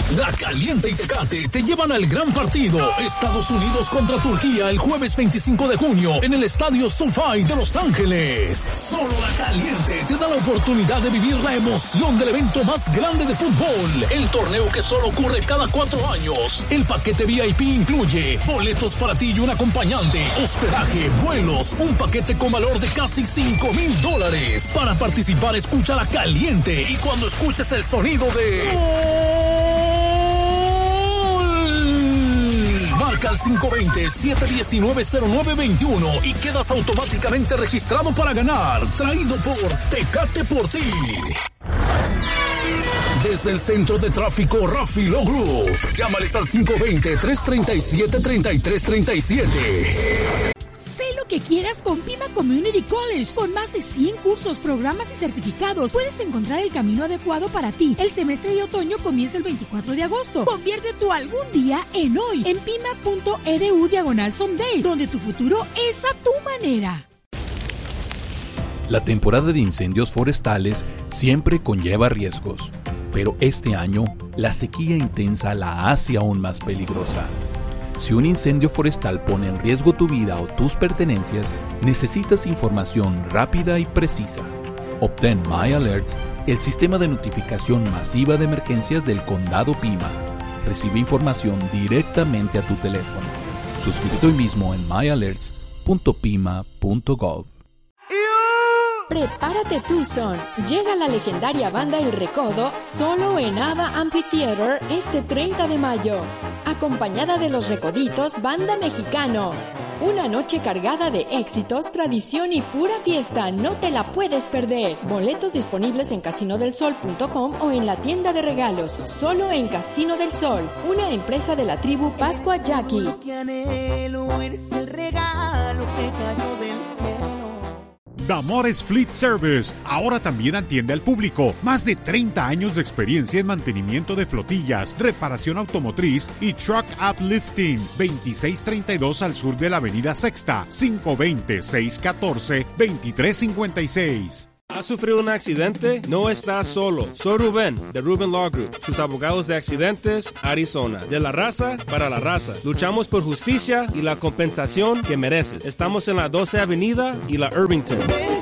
La Caliente y Tecate te llevan al gran partido Estados Unidos contra Turquía el jueves 25 de junio en el Estadio SoFi de Los Ángeles. Solo La Caliente te da la oportunidad de vivir la emoción del evento más grande de fútbol. El torneo que solo ocurre cada 4 años. El paquete VIP incluye boletos para ti y un acompañante, hospedaje, vuelos, un paquete con valor de casi $5,000. Para participar, escucha La Caliente y cuando escuches el sonido de... Marca al 520-719-0921 y quedas automáticamente registrado para ganar. Traído por Tecate por ti. Desde el centro de tráfico Rafi Law Group. Llámales al 520-337-3337. Sé lo que quieras con Pima Community College. Con más de 100 cursos, programas y certificados, puedes encontrar el camino adecuado para ti. El semestre de otoño comienza el 24 de agosto. Convierte tu algún día en hoy en pima.edu/someday, donde tu futuro es a tu manera. La temporada de incendios forestales siempre conlleva riesgos, pero este año la sequía intensa la hace aún más peligrosa. Si un incendio forestal pone en riesgo tu vida o tus pertenencias, necesitas información rápida y precisa. Obtén My Alerts, el sistema de notificación masiva de emergencias del Condado Pima. Recibe información directamente a tu teléfono. Suscríbete hoy mismo en myalerts.pima.gov. Prepárate Tucson, llega la legendaria banda El Recodo solo en Ava Amphitheater este 30 de mayo, acompañada de Los Recoditos, banda mexicano. Una noche cargada de éxitos, tradición y pura fiesta, no te la puedes perder. Boletos disponibles en casinodelsol.com o en la tienda de regalos, solo en Casino del Sol, una empresa de la tribu Pascua Yaqui. Lo que anhelo, eres el regalo que cayó del cielo. Damores Fleet Service, ahora también atiende al público. Más de 30 años de experiencia en mantenimiento de flotillas, reparación automotriz y truck uplifting. 2632 al sur de la avenida Sexta, 520-614-2356. ¿Has sufrido un accidente? No estás solo. Soy Rubén, de Rubén Law Group, sus abogados de accidentes, Arizona. De la raza para la raza. Luchamos por justicia y la compensación que mereces. Estamos en la 12 Avenida y la Irvington.